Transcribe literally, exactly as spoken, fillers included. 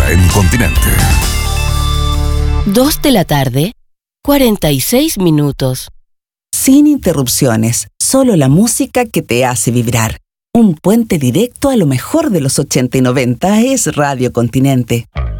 hora en Continente. Dos de la tarde, cuarenta y seis minutos. Sin interrupciones, solo la música que te hace vibrar. Un puente directo a lo mejor de los ochenta y noventa es Radio Continente.